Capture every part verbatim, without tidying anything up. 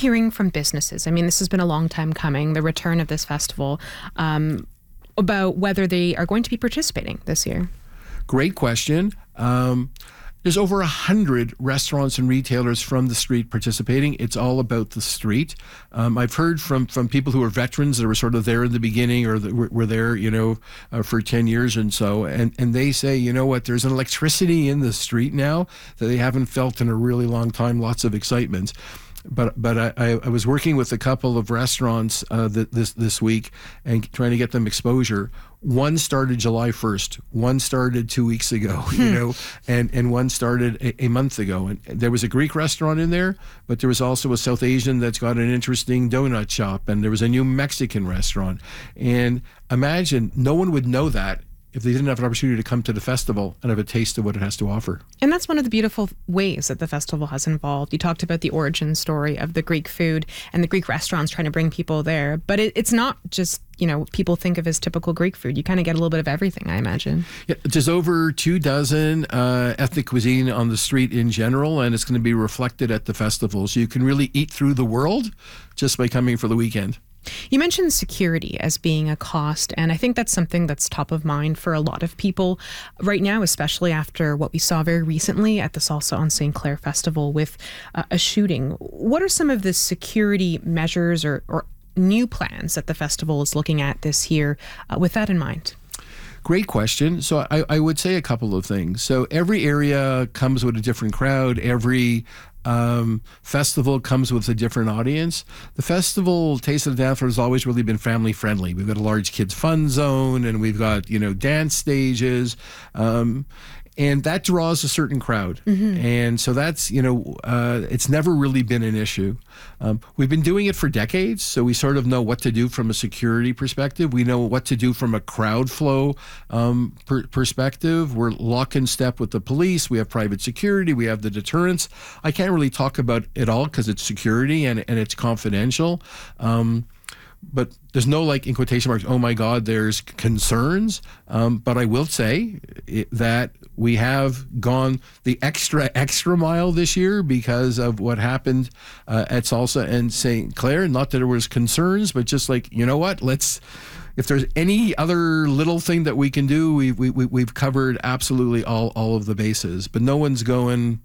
hearing from businesses? I mean, this has been a long time coming, the return of this festival, um, about whether they are going to be participating this year. Great question. Um, there's over a hundred restaurants and retailers from the street participating. It's all about the street. Um, I've heard from, from people who are veterans that were sort of there in the beginning or that were, were there, you know, uh, for ten years and so, and, and they say, you know what, there's an electricity in the street now that they haven't felt in a really long time, lots of excitement. But but I, I was working with a couple of restaurants uh, th- this this week and trying to get them exposure. One started July first. One started two weeks ago, you know, and, and one started a, a month ago. And there was a Greek restaurant in there, but there was also a South Asian that's got an interesting donut shop, and there was a new Mexican restaurant. And imagine no one would know that if they didn't have an opportunity to come to the festival and have a taste of what it has to offer. And that's one of the beautiful ways that the festival has involved. You talked about the origin story of the Greek food and the Greek restaurants trying to bring people there. But it, it's not just, you know, people think of as typical Greek food. You kind of get a little bit of everything, I imagine. Yeah, there's over two dozen uh, ethnic cuisine on the street in general, and it's going to be reflected at the festival. So you can really eat through the world just by coming for the weekend. You mentioned security as being a cost, and I think that's something that's top of mind for a lot of people right now, especially after what we saw very recently at the Salsa on Saint Clair Festival with uh, a shooting. What are some of the security measures or, or new plans that the festival is looking at this year uh, with that in mind? Great question. So I, I would say a couple of things. So every area comes with a different crowd. Every um, festival comes with a different audience. The festival, Taste of the Dance Floor, has always really been family friendly. We've got a large kids fun zone, and we've got, you know, dance stages. Um, And that draws a certain crowd. Mm-hmm. And so that's, you know, uh, it's never really been an issue. Um, we've been doing it for decades, so we sort of know what to do from a security perspective. We know what to do from a crowd flow um, per- perspective. We're lock in step with the police. We have private security. We have the deterrence. I can't really talk about it all because it's security and, and it's confidential. Um, But there's no, like, in quotation marks, oh my God, there's concerns. Um, but I will say it, that we have gone the extra, extra mile this year because of what happened uh, at Salsa and Saint Clair. Not that there was concerns, but just like, you know what, let's, if there's any other little thing that we can do, we, we, we, we've covered absolutely all, all of the bases. But no one's going,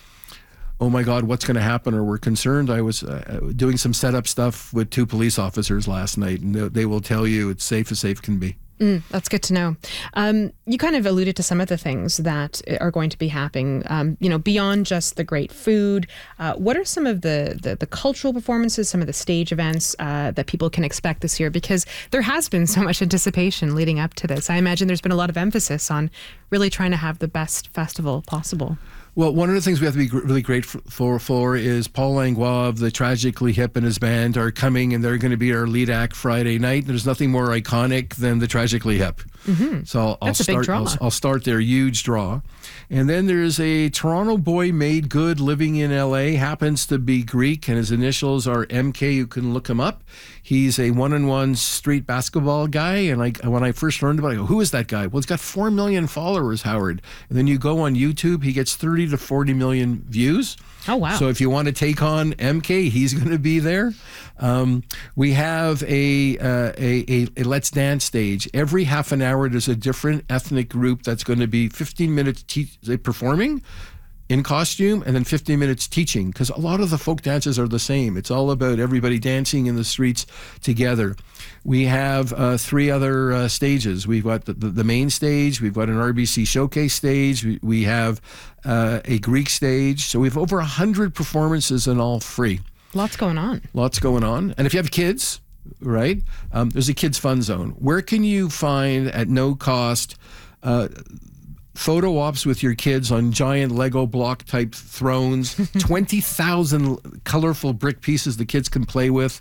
oh my God, what's going to happen, or we're concerned. I was uh, doing some setup stuff with two police officers last night, and they will tell you it's safe as safe can be. Mm, that's good to know. Um, you kind of alluded to some of the things that are going to be happening, um, you know, beyond just the great food. Uh, what are some of the, the, the cultural performances, some of the stage events uh, that people can expect this year? Because there has been so much anticipation leading up to this. I imagine there's been a lot of emphasis on really trying to have the best festival possible. Well, one of the things we have to be really grateful for, for is Paul Langlois of the Tragically Hip and his band are coming, and they're going to be our lead act Friday night. There's nothing more iconic than the Tragically Hip. Mm-hmm. So I'll, I'll That's start. a big draw. I'll, I'll start there. Huge draw. And then there's a Toronto boy made good living in L A, happens to be Greek, and his initials are M K. You can look him up. He's a one-on-one street basketball guy. And I, when I first learned about it, I go, who is that guy? Well, he's got four million followers, Howard. And then you go on YouTube, he gets thirty to forty million views. Oh, wow. So if you want to take on M K, he's going to be there. Um, we have a, uh, a, a, a Let's Dance stage. Every half an hour, there's a different ethnic group that's going to be fifteen minutes te- performing in costume, and then fifteen minutes teaching, because a lot of the folk dances are the same. It's all about everybody dancing in the streets together. We have uh, three other uh, stages. We've got the, the, the main stage. We've got an R B C showcase stage. We, we have uh, a Greek stage. So we have over one hundred performances, and all free. Lots going on. Lots going on. And if you have kids, right, um, there's a kids fun zone. Where can you find, at no cost, uh, photo ops with your kids on giant Lego block type thrones, twenty thousand colorful brick pieces the kids can play with,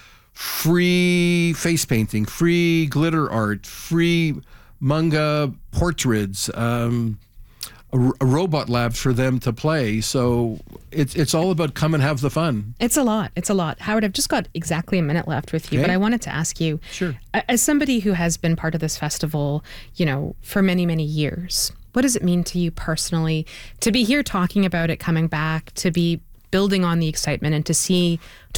free face painting, free glitter art, free manga portraits, um, a, a robot lab for them to play. So it's it's all about come and have the fun. It's a lot. It's a lot. Howard, I've just got exactly a minute left with you, Okay. but I wanted to ask you, Sure. as somebody who has been part of this festival, you know, for many, many years, what does it mean to you personally to be here talking about it coming back, to be building on the excitement, and to see, to